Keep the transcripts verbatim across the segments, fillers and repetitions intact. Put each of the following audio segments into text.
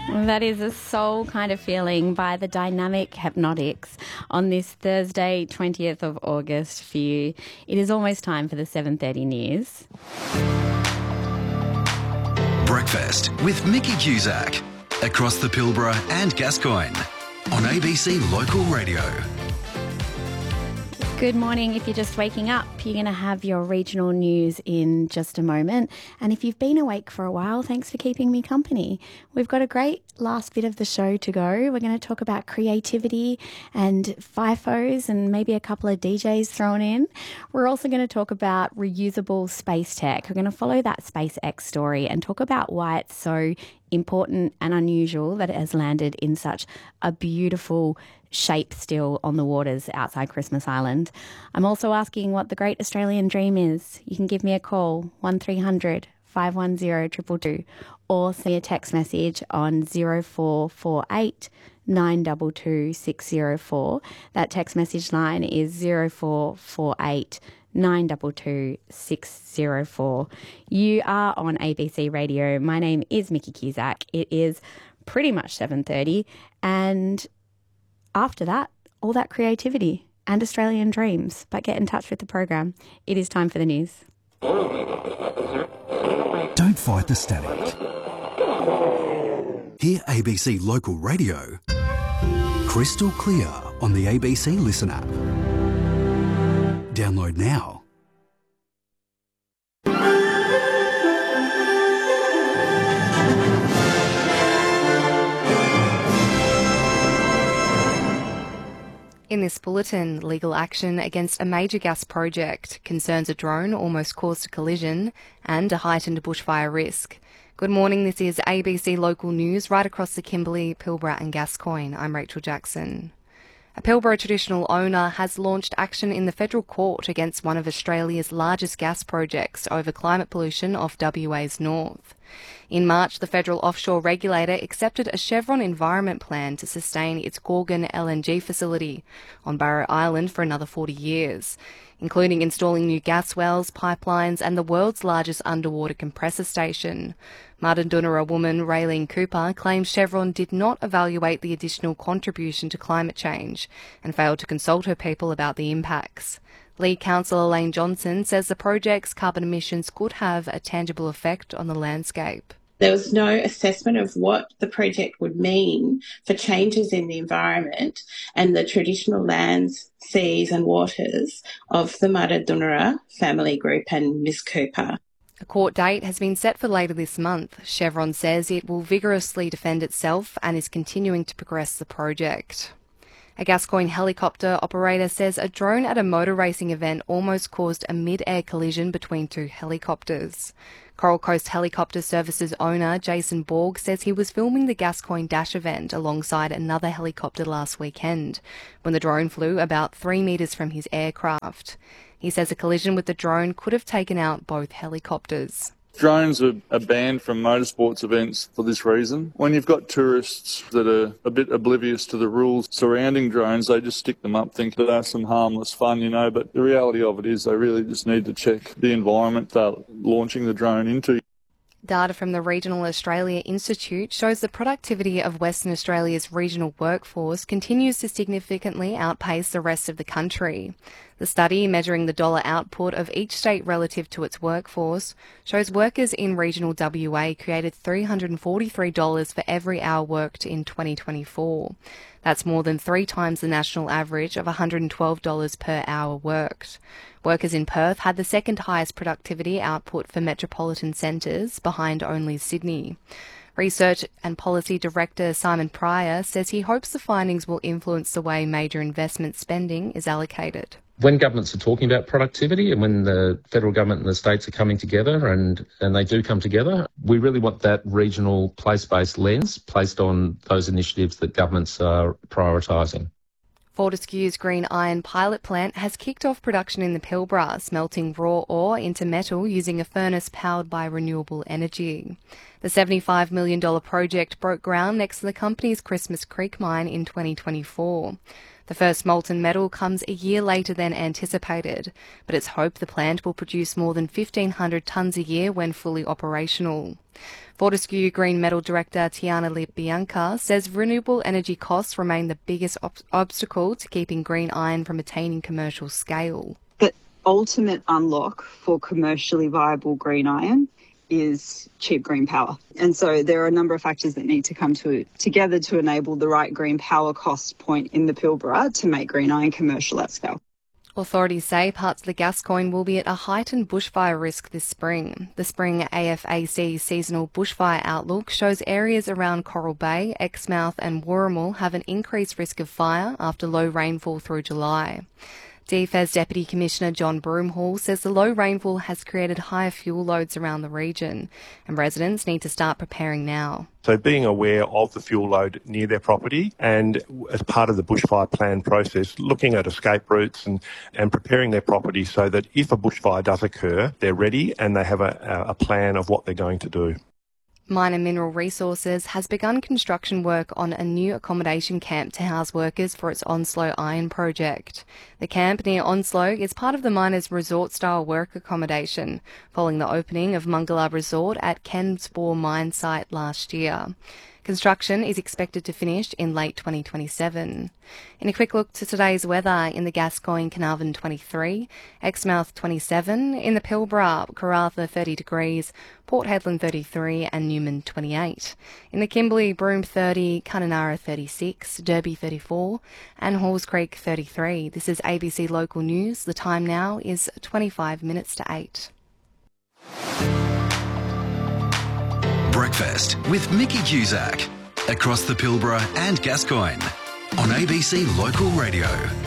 That is a soul kind of feeling by the Dynamic Hypnotics on this Thursday, twentieth of August for you. It is almost time for the seven thirty news. Breakfast with Mickey Cusack across the Pilbara and Gascoyne on A B C Local Radio. Good morning. If you're just waking up, you're going to have your regional news in just a moment. And if you've been awake for a while, thanks for keeping me company. We've got a great last bit of the show to go. We're going to talk about creativity and FIFOs and maybe a couple of D Js thrown in. We're also going to talk about reusable space tech. We're going to follow that SpaceX story and talk about why it's so important and unusual that it has landed in such a beautiful shape still on the waters outside Christmas Island. I'm also asking what the great Australian dream is. You can give me a call, one three hundred, five one zero, two two two, or send me a text message on zero four four eight, nine two two, six zero four. That text message line is zero four four eight, nine two two, six zero four. You are on A B C Radio. My name is Mickey Cusack. It is pretty much seven thirty, and after that, all that creativity and Australian dreams. But get in touch with the program. It is time for the news. Don't fight the static. Hear A B C Local Radio crystal clear on the A B C Listen app. Download now. In this bulletin, legal action against a major gas project, concerns a drone almost caused a collision, and a heightened bushfire risk. Good morning, this is A B C Local News right across the Kimberley, Pilbara and Gascoyne. I'm Rachel Jackson. A Pilbara traditional owner has launched action in the federal court against one of Australia's largest gas projects over climate pollution off W A's north. In March, the federal offshore regulator accepted a Chevron environment plan to sustain its Gorgon L N G facility on Barrow Island for another forty years, including installing new gas wells, pipelines and the world's largest underwater compressor station. Mardudhunera woman Raylene Cooper claims Chevron did not evaluate the additional contribution to climate change and failed to consult her people about the impacts. Lead Counsellor Elaine Johnson says the project's carbon emissions could have a tangible effect on the landscape. There was no assessment of what the project would mean for changes in the environment and the traditional lands, seas and waters of the Mardudhunera family group and Miss Cooper. A court date has been set for later this month. Chevron says it will vigorously defend itself and is continuing to progress the project. A Gascoyne helicopter operator says a drone at a motor racing event almost caused a mid-air collision between two helicopters. Coral Coast Helicopter Services owner Jason Borg says he was filming the Gascoyne Dash event alongside another helicopter last weekend when the drone flew about three metres from his aircraft. He says a collision with the drone could have taken out both helicopters. Drones are, are banned from motorsports events for this reason. When you've got tourists that are a bit oblivious to the rules surrounding drones, they just stick them up thinking that that's some harmless fun, you know, but the reality of it is they really just need to check the environment they're launching the drone into. Data from the Regional Australia Institute shows the productivity of Western Australia's regional workforce continues to significantly outpace the rest of the country. The study, measuring the dollar output of each state relative to its workforce, shows workers in regional W A created three hundred forty-three dollars for every hour worked in twenty twenty-four. That's more than three times the national average of one hundred twelve dollars per hour worked. Workers in Perth had the second highest productivity output for metropolitan centres, behind only Sydney. Research and Policy Director Simon Pryor says he hopes the findings will influence the way major investment spending is allocated. When governments are talking about productivity and when the federal government and the states are coming together, and, and they do come together, we really want that regional place-based lens placed on those initiatives that governments are prioritising. Fortescue's Green Iron pilot plant has kicked off production in the Pilbara, smelting raw ore into metal using a furnace powered by renewable energy. The seventy-five million dollars project broke ground next to the company's Christmas Creek mine in twenty twenty-four. The first molten metal comes a year later than anticipated, but it's hoped the plant will produce more than fifteen hundred tonnes a year when fully operational. Fortescue Green Metal Director Tiana LaBianca says renewable energy costs remain the biggest ob- obstacle to keeping green iron from attaining commercial scale. The ultimate unlock for commercially viable green iron is cheap green power. And so there are a number of factors that need to come to together to enable the right green power cost point in the Pilbara to make green iron commercial at scale. Authorities say parts of the Gascoyne will be at a heightened bushfire risk this spring. The spring A F A C seasonal bushfire outlook shows areas around Coral Bay, Exmouth and Warrimal have an increased risk of fire after low rainfall through July. D F E S Deputy Commissioner John Broomhall says the low rainfall has created higher fuel loads around the region and residents need to start preparing now. So being aware of the fuel load near their property and as part of the bushfire plan process, looking at escape routes and, and preparing their property so that if a bushfire does occur, they're ready and they have a, a plan of what they're going to do. Miner Mineral Resources has begun construction work on a new accommodation camp to house workers for its Onslow Iron project. The camp near Onslow is part of the miners' resort-style work accommodation, following the opening of Mungalab Resort at Kenspore mine site last year. Construction is expected to finish in late twenty twenty-seven. In a quick look to today's weather, in the Gascoyne, Carnarvon twenty-three, Exmouth twenty-seven, in the Pilbara, Karratha thirty degrees, Port Hedland thirty-three and Newman twenty-eight. In the Kimberley, Broome thirty, Kununurra thirty-six, Derby thirty-four and Halls Creek thirty-three. This is A B C Local News. The time now is twenty-five minutes to eight. Breakfast with Mickey Cusack across the Pilbara and Gascoyne on A B C Local Radio.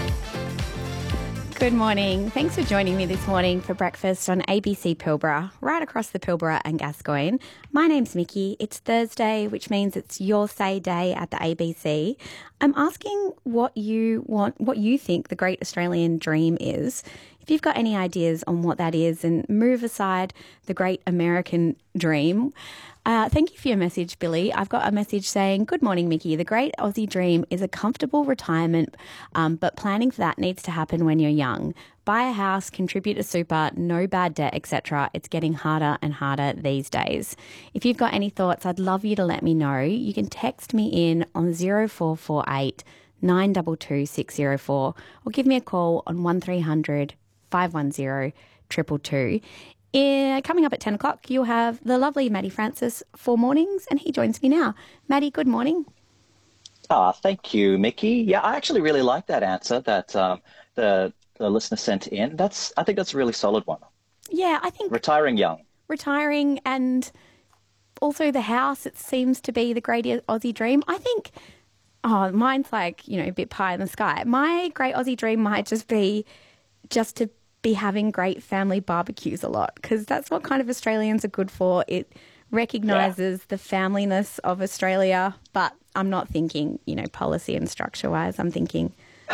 Good morning. Thanks for joining me this morning for breakfast on A B C Pilbara, right across the Pilbara and Gascoyne. My name's Mickey. It's Thursday, which means it's your say day at the A B C. I'm asking what you want, what you think the great Australian dream is. If you've got any ideas on what that is, and move aside the great American dream. Uh, thank you for your message, Billy. I've got a message saying, good morning, Mickey. The great Aussie dream is a comfortable retirement, um, but planning for that needs to happen when you're young. Buy a house, contribute to super, no bad debt, et cetera. It's getting harder and harder these days. If you've got any thoughts, I'd love you to let me know. You can text me in on zero four four eight nine two two six zero four or give me a call on one three hundred five one zero two two two. Uh, coming up at ten o'clock, you'll have the lovely Maddie Francis for mornings, and he joins me now. Maddie, good morning. Ah, thank you, Mickey. Yeah, I actually really like that answer that um, the the listener sent in. That's I think that's a really solid one. Yeah, I think retiring young, retiring, and also the house. It seems to be the great Aussie dream. I think. Oh, mine's like you know a bit pie in the sky. My great Aussie dream might just be just to be having great family barbecues a lot, because that's what kind of Australians are good for. It recognises yeah. the familyness of Australia, but I'm not thinking, you know, policy and structure-wise. I'm thinking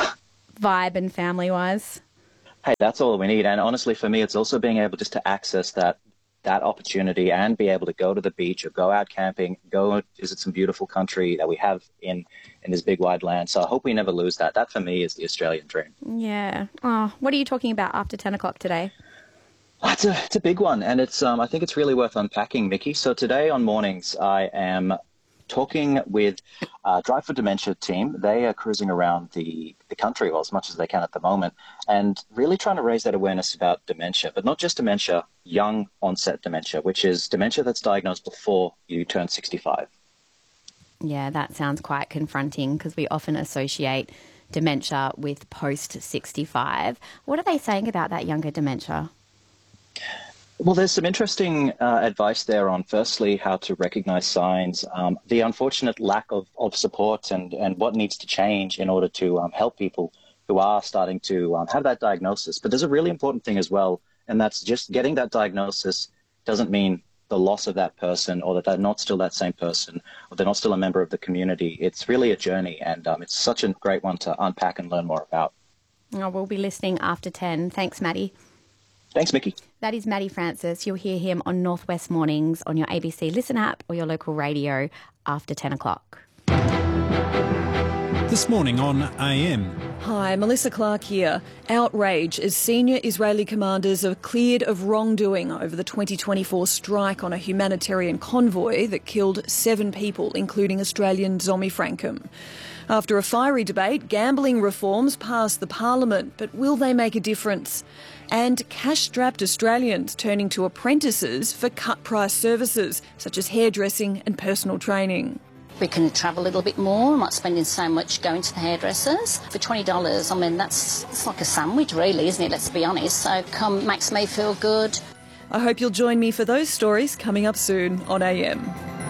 vibe and family-wise. Hey, that's all we need. And honestly, for me, it's also being able just to access that that opportunity and be able to go to the beach or go out camping, go visit some beautiful country that we have in, in this big wide land. So I hope we never lose that. That for me is the Australian dream. Yeah. Oh, what are you talking about after ten o'clock today? Oh, it's, a, it's a big one. And it's um, I think it's really worth unpacking, Mickey. So today on mornings, I am talking with uh, Drive for Dementia team. They are cruising around the, the country, well, as much as they can at the moment, and really trying to raise that awareness about dementia, but not just dementia, young onset dementia, which is dementia that's diagnosed before you turn sixty-five. Yeah, that sounds quite confronting because we often associate dementia with post sixty-five. What are they saying about that younger dementia? Well, there's some interesting uh, advice there on, firstly, how to recognize signs, um, the unfortunate lack of, of support and, and what needs to change in order to um, help people who are starting to um, have that diagnosis. But there's a really important thing as well, and that's just getting that diagnosis doesn't mean the loss of that person or that they're not still that same person or they're not still a member of the community. It's really a journey, and um, it's such a great one to unpack and learn more about. Oh, we'll be listening after ten. Thanks, Maddie. Thanks, Mickey. That is Maddie Francis. You'll hear him on Northwest Mornings on your A B C Listen app or your local radio after ten o'clock. This morning on A M. Hi, Melissa Clark here. Outrage as senior Israeli commanders are cleared of wrongdoing over the twenty twenty-four strike on a humanitarian convoy that killed seven people, including Australian Zomi Frankham. After a fiery debate, gambling reforms passed the parliament, but will they make a difference? And cash-strapped Australians turning to apprentices for cut-price services, such as hairdressing and personal training. We can travel a little bit more. I'm not spending so much going to the hairdressers. For twenty dollars, I mean, that's it's like a sandwich, really, isn't it? Let's be honest. So come, makes me feel good. I hope you'll join me for those stories coming up soon on A M.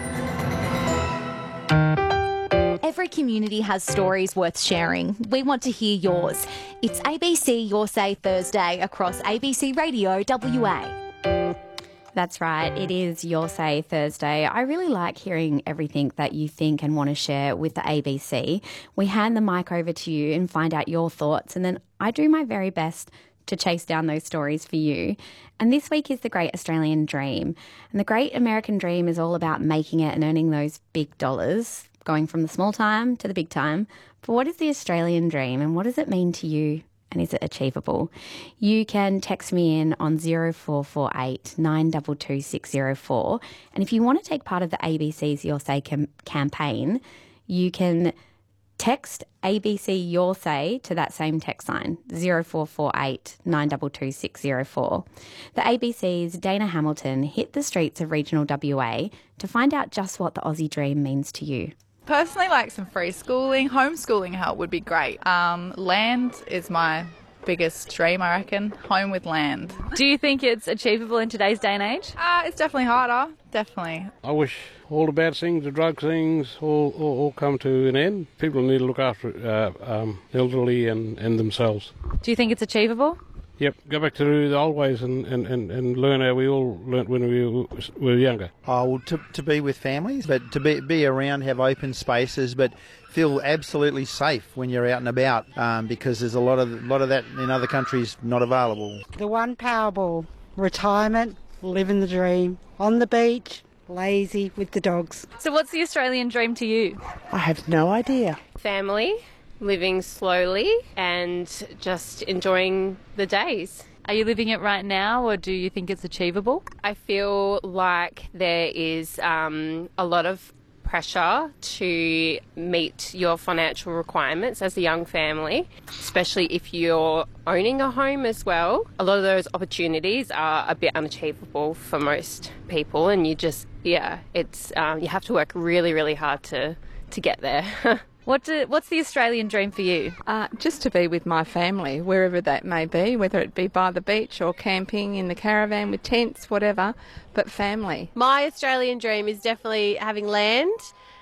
Every community has stories worth sharing. We want to hear yours. It's A B C Your Say Thursday across A B C Radio W A. That's right. It is Your Say Thursday. I really like hearing everything that you think and want to share with the A B C. We hand the mic over to you and find out your thoughts, and then I do my very best to chase down those stories for you. And this week is the Great Australian Dream. And the Great American Dream is all about making it and earning those big dollars, going from the small time to the big time. But what is the Australian Dream and what does it mean to you? And is it achievable? You can text me in on zero four four eight nine two two six zero four. And if you want to take part of the A B C's Your Say cam- campaign, you can text A B C Your Say to that same text line, zero four four eight nine two two six zero four. The A B C's Dana Hamilton hit the streets of regional W A to find out just what the Aussie dream means to you. Personally, like some free schooling, homeschooling help would be great. Um, land is my biggest dream, I reckon. Home with land. Do you think it's achievable in today's day and age? Uh, it's definitely harder, definitely. I wish all the bad things, the drug things, all, all, all come to an end. People need to look after uh, um, elderly and, and themselves. Do you think it's achievable? Yep, go back to the old ways and, and, and, and learn how we all learnt when we were younger. Oh, well, to, to be with families, but to be, be around, have open spaces, but feel absolutely safe when you're out and about, um, because there's a lot of, lot of that in other countries not available. The one Powerball, retirement, living the dream, on the beach, lazy with the dogs. So what's the Australian dream to you? I have no idea. Family. Living slowly and just enjoying the days. Are you living it right now or do you think it's achievable? I feel like there is um, a lot of pressure to meet your financial requirements as a young family, especially if you're owning a home as well. A lot of those opportunities are a bit unachievable for most people, and you just, yeah, it's um, you have to work really, really hard to, to get there. What do, what's the Australian dream for you? Uh, just to be with my family, wherever that may be, whether it be by the beach or camping in the caravan with tents, whatever, but family. My Australian dream is definitely having land,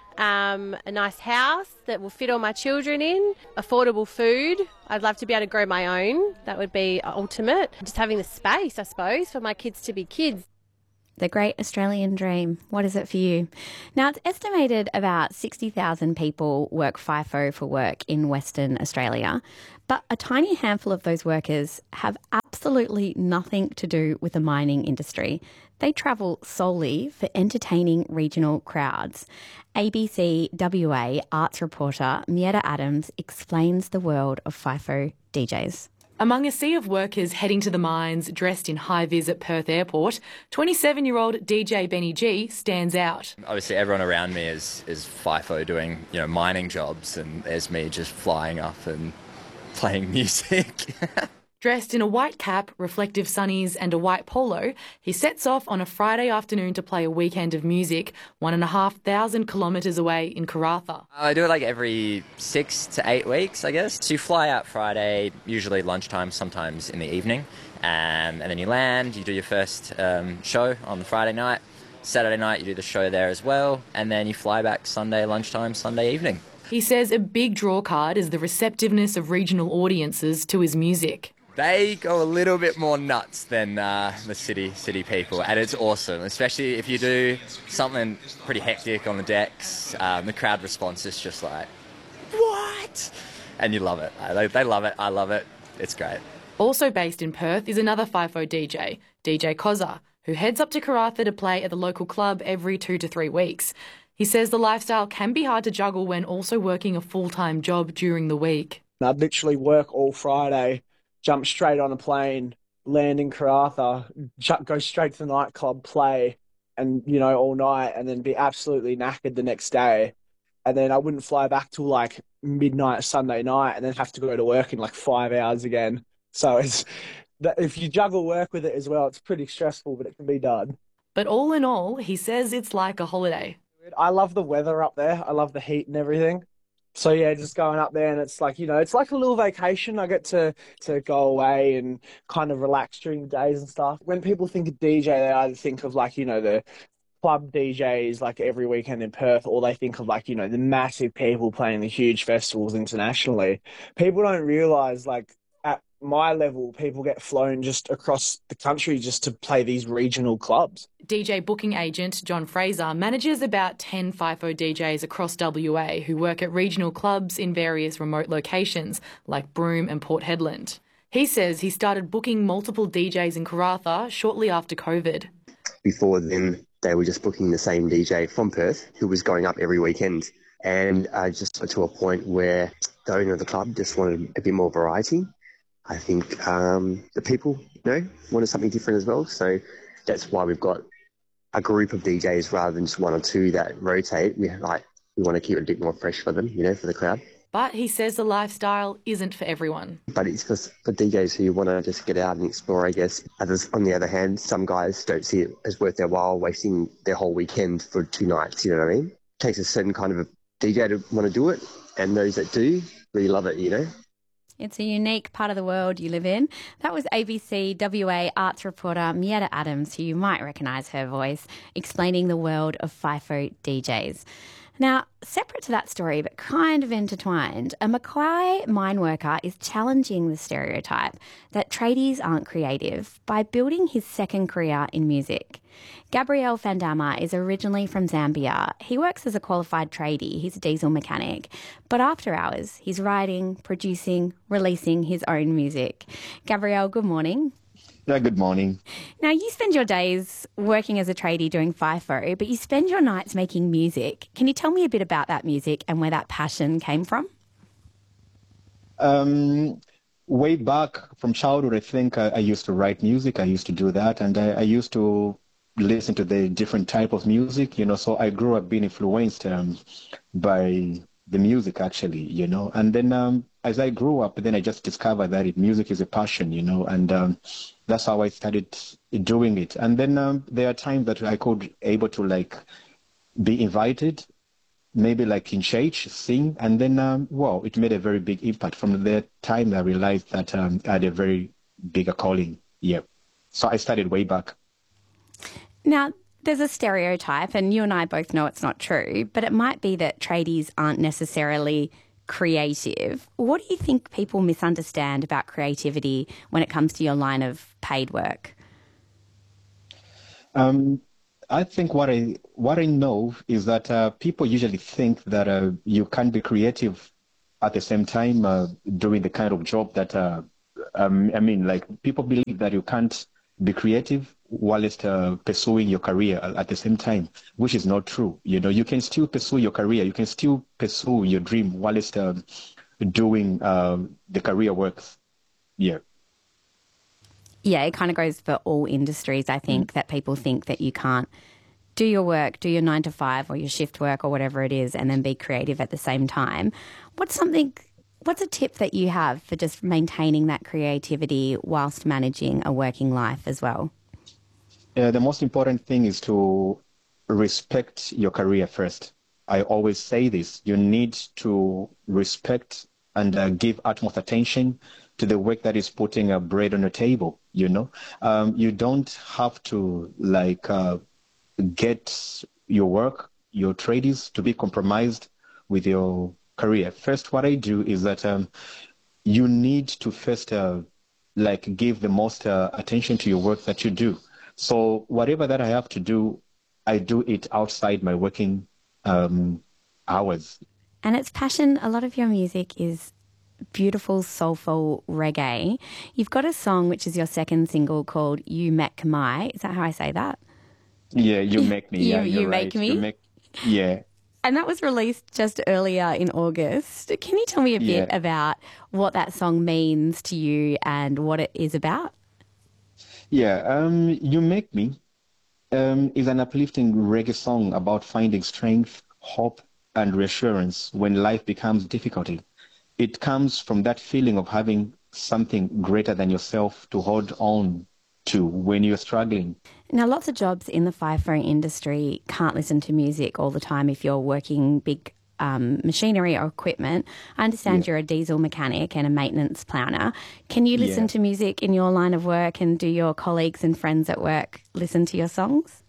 um, a nice house that will fit all my children in, affordable food. I'd love to be able to grow my own. That would be ultimate. Just having the space, I suppose, for my kids to be kids. The Great Australian Dream. What is it for you? Now, it's estimated about sixty thousand people work FIFO for work in Western Australia, but a tiny handful of those workers have absolutely nothing to do with the mining industry. They travel solely for entertaining regional crowds. A B C W A arts reporter Mietta Adams explains the world of FIFO D Js. Among a sea of workers heading to the mines dressed in high-vis at Perth Airport, twenty-seven-year-old D J Benny G stands out. Obviously, everyone around me is, is FIFO doing, you know, mining jobs, and there's me just flying up and playing music. Dressed in a white cap, reflective sunnies and a white polo, he sets off on a Friday afternoon to play a weekend of music one and a half thousand kilometres away in Karratha. I do it like every six to eight weeks, I guess. So you fly out Friday, usually lunchtime, sometimes in the evening, um, and then you land, you do your first um, show on the Friday night. Saturday night you do the show there as well, and then you fly back Sunday lunchtime, Sunday evening. He says a big draw card is the receptiveness of regional audiences to his music. They go a little bit more nuts than uh, the city city people, and it's awesome, especially if you do something pretty hectic on the decks. Um, the crowd response is just like, what? And you love it. They, they love it. I love it. It's great. Also based in Perth is another FIFO D J, D J Kozza, who heads up to Karratha to play at the local club every two to three weeks. He says the lifestyle can be hard to juggle when also working a full-time job during the week. I'd literally work all Friday, jump straight on a plane, land in Karratha, go straight to the nightclub, play, and, you know, all night, and then be absolutely knackered the next day. And then I wouldn't fly back till like midnight Sunday night and then have to go to work in like five hours again. So it's if you juggle work with it as well, it's pretty stressful, but it can be done. But all in all, he says it's like a holiday. I love the weather up there. I love the heat and everything. So yeah, just going up there and it's like, you know, it's like a little vacation. I get to, to go away and kind of relax during the days and stuff. When people think of D J, they either think of like, you know, the club D Js like every weekend in Perth, or they think of like, you know, the massive people playing the huge festivals internationally. People don't realise like at my level, people get flown just across the country just to play these regional clubs. D J booking agent John Fraser manages about ten FIFO D Js across W A who work at regional clubs in various remote locations like Broome and Port Hedland. He says he started booking multiple D Js in Karratha shortly after COVID. Before then, they were just booking the same D J from Perth who was going up every weekend. And I just got to a point where the owner of the club just wanted a bit more variety. I think um, the people, you know, wanted something different as well. So that's why we've got a group of D Js rather than just one or two that rotate. We like we want to keep it a bit more fresh for them, you know, for the crowd. But he says the lifestyle isn't for everyone. But it's for, for D Js who want to just get out and explore, I guess. Others, on the other hand, some guys don't see it as worth their while wasting their whole weekend for two nights, you know what I mean? It takes a certain kind of a D J to want to do it, and those that do really love it, you know? It's a unique part of the world you live in. That was A B C W A arts reporter Mietta Adams, who you might recognise her voice, explaining the world of FIFO D Js. Now, separate to that story, but kind of intertwined, a Mackay mine worker is challenging the stereotype that tradies aren't creative by building his second career in music. Gabriel Fandama is originally from Zambia. He works as a qualified tradie. He's a diesel mechanic. But after hours, he's writing, producing, releasing his own music. Gabriel, good morning. Yeah, good morning. Now, you spend your days working as a tradie doing FIFO, but you spend your nights making music. Can you tell me a bit about that music and where that passion came from? Um, way back from childhood, I think I, I used to write music. I used to do that, and I, I used to listen to the different type of music, you know, so I grew up being influenced um, by the music, actually, you know. And then um, as I grew up, then I just discovered that it, music is a passion, you know, and um, that's how I started doing it. And then um, there are times that I could able to like be invited, maybe like in church, sing, and then, um, wow, it made a very big impact. From that time, I realized that um, I had a very bigger calling. Yeah. So I started way back. Now, there's a stereotype, and you and I both know it's not true, but it might be that tradies aren't necessarily creative. What do you think people misunderstand about creativity when it comes to your line of paid work? Um, I think what I what I know is that uh, people usually think that uh, you can't be creative at the same time uh, doing the kind of job that uh, um, I mean, like people believe that you can't be creative whilst uh, pursuing your career at the same time, which is not true. You know, you can still pursue your career, you can still pursue your dream whilst uh, doing uh, the career works. Yeah. Yeah, it kind of goes for all industries, I think, mm. that people think that you can't do your work, do your nine to five or your shift work or whatever it is, and then be creative at the same time. What's something, what's a tip that you have for just maintaining that creativity whilst managing a working life as well? Yeah, the most important thing is to respect your career first. I always say this, you need to respect and uh, give utmost attention to the work that is putting a bread on the table, you know. Um, you don't have to like uh, get your work, your tradies to be compromised with your career. First, what I do is that um, you need to first uh, like give the most uh, attention to your work that you do. So whatever that I have to do, I do it outside my working um, hours. And it's passion. A lot of your music is beautiful, soulful reggae. You've got a song which is your second single called You Make My. Is that how I say that? Yeah, You Make Me. you yeah, you you're make right. me? You make, yeah. And that was released just earlier in August. Can you tell me a bit Yeah. about what that song means to you and what it is about? Yeah, um, You Make Me um, is an uplifting reggae song about finding strength, hope, and reassurance when life becomes difficult. It comes from that feeling of having something greater than yourself to hold on to when you're struggling. Now, lots of jobs in the FIFO industry can't listen to music all the time if you're working big um, machinery or equipment. I understand Yeah. you're a diesel mechanic and a maintenance planner. Can you listen Yeah. to music in your line of work, and do your colleagues and friends at work listen to your songs?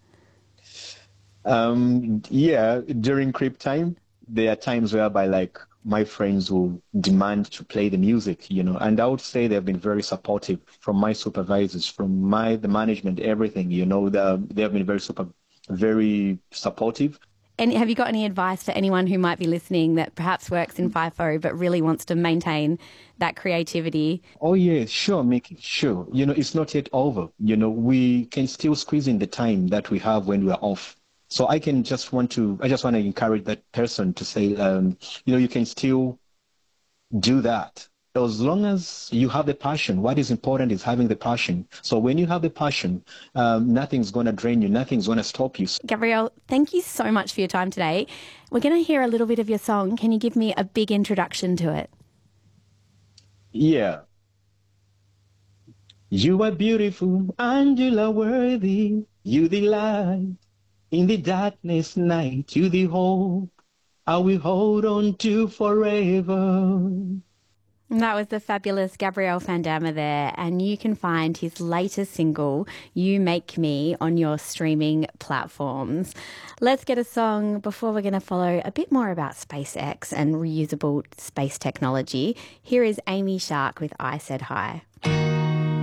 Um, yeah, during creep time, there are times whereby like my friends will demand to play the music, you know, and I would say they've been very supportive from my supervisors, from my the management, everything, you know, the, they have been very super, very supportive. And have you got any advice for anyone who might be listening that perhaps works in FIFO but really wants to maintain that creativity? Oh yeah, sure, Mickey, sure. You know, it's not yet over. You know, we can still squeeze in the time that we have when we're off. So I can just want to, I just want to encourage that person to say, um, you know, you can still do that. As long as you have the passion, what is important is having the passion. So when you have the passion, um, nothing's going to drain you, nothing's going to stop you. Gabrielle, thank you so much for your time today. We're going to hear a little bit of your song. Can you give me a big introduction to it? Yeah. You are beautiful and you are worthy. You the light in the darkness night. You the hope I will hold on to forever. And that was the fabulous Gabrielle Van Damme there, and you can find his latest single, You Make Me, on your streaming platforms. Let's get a song before we're going to follow a bit more about SpaceX and reusable space technology. Here is Amy Shark with I Said Hi.